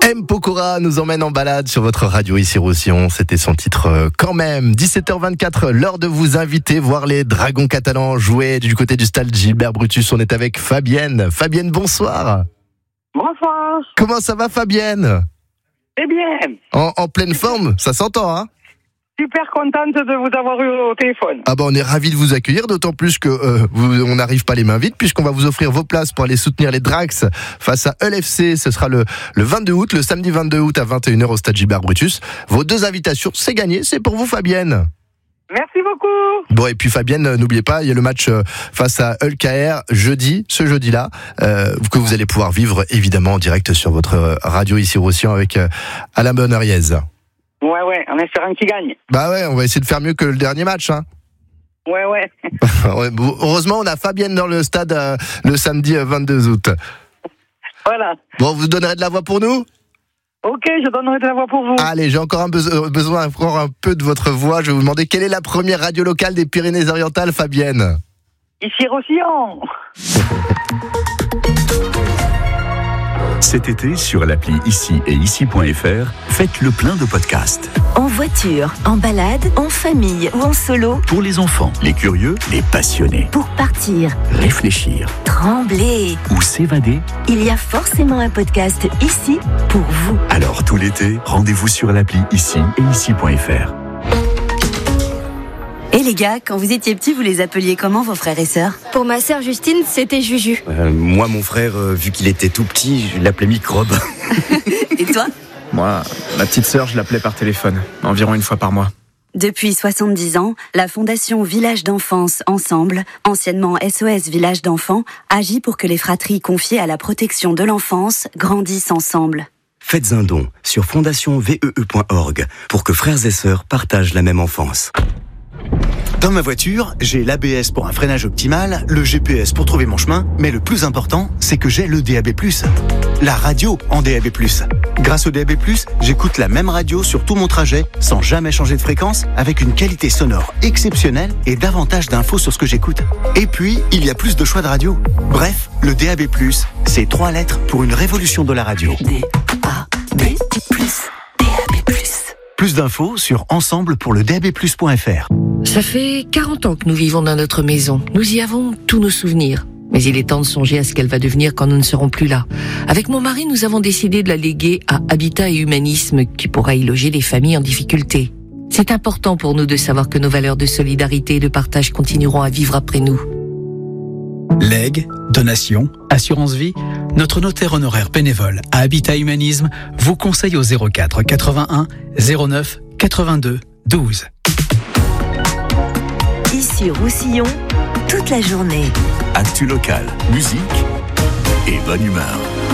M. Pokora nous emmène en balade sur votre radio ici Roussillon. C'était son titre quand même. 17h24, l'heure de vous inviter voir les Dragons catalans jouer du côté du stade Gilbert Brutus. On est avec Fabienne. Fabienne, bonsoir. Bonsoir. Comment ça va, Fabienne ? Eh bien. En pleine forme, ça s'entend, hein ? Super contente de vous avoir eu au téléphone. Ah bah on est ravis de vous accueillir, d'autant plus que on n'arrive pas les mains vides, puisqu'on va vous offrir vos places pour aller soutenir les Drax face à LFC. Ce sera le 22 août, le samedi 22 août à 21h au stade Gilbert Brutus. Vos 2 invitations, c'est gagné, c'est pour vous, Fabienne. Merci beaucoup. Bon, et puis Fabienne, n'oubliez pas, il y a le match face à LKR ce jeudi-là, que vous allez pouvoir vivre évidemment en direct sur votre radio ici Roussillon avec Alain Bonheur-Yez. Ouais, en espérant qu'il gagne. Bah ouais, on va essayer de faire mieux que le dernier match, hein. Ouais. Heureusement, on a Fabienne dans le stade le samedi 22 août. Voilà. Bon, vous donnerez de la voix pour nous ? Ok, je donnerai de la voix pour vous. Allez, j'ai encore besoin encore un peu de votre voix. Je vais vous demander quelle est la première radio locale des Pyrénées-Orientales, Fabienne ? Ici Roussillon. Cet été, sur l'appli Ici et Ici.fr, faites le plein de podcasts. En voiture, en balade, en famille ou en solo. Pour les enfants, les curieux, les passionnés. Pour partir, Réfléchir trembler. ou s'évader. Il y a forcément un podcast ici pour vous. Alors tout l'été, rendez-vous sur l'appli Ici et Ici.fr. Et les gars, quand vous étiez petits, vous les appeliez comment vos frères et sœurs ? Pour ma sœur Justine, c'était Juju. Moi, mon frère, vu qu'il était tout petit, je l'appelais Microbe. Et toi ? Moi, ma petite sœur, je l'appelais par téléphone, environ une fois par mois. Depuis 70 ans, la Fondation Village d'Enfance Ensemble, anciennement SOS Village d'Enfants, agit pour que les fratries confiées à la protection de l'enfance grandissent ensemble. Faites un don sur fondationvee.org pour que frères et sœurs partagent la même enfance. Dans ma voiture, j'ai l'ABS pour un freinage optimal, le GPS pour trouver mon chemin, mais le plus important, c'est que j'ai le DAB+. La radio en DAB+. Grâce au DAB+, j'écoute la même radio sur tout mon trajet, sans jamais changer de fréquence, avec une qualité sonore exceptionnelle et davantage d'infos sur ce que j'écoute. Et puis, il y a plus de choix de radio. Bref, le DAB+, c'est 3 lettres pour une révolution de la radio. DAB+. Plus d'infos sur ensemblepourledabplus.fr. Ça fait 40 ans que nous vivons dans notre maison. Nous y avons tous nos souvenirs. Mais il est temps de songer à ce qu'elle va devenir quand nous ne serons plus là. Avec mon mari, nous avons décidé de la léguer à Habitat et Humanisme, qui pourra y loger les familles en difficulté. C'est important pour nous de savoir que nos valeurs de solidarité et de partage continueront à vivre après nous. Legs, donations, assurance vie, notre notaire honoraire bénévole à Habitat Humanisme vous conseille au 04 81 09 82 12. Ici Roussillon, toute la journée. Actu local, musique et bonne humeur.